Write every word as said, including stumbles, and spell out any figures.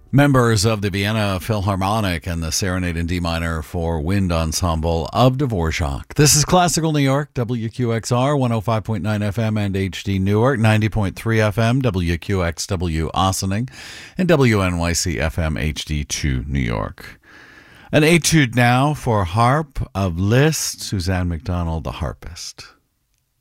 Members of the Vienna Philharmonic and the Serenade in D minor for Wind Ensemble of Dvorak. This is Classical New York, W Q X R, one oh five point nine F M and H D Newark, ninety point three F M, W Q X W Ossining, and W N Y C F M H D two New York. An etude now for harp of Liszt, Suzanne McDonald, the harpist.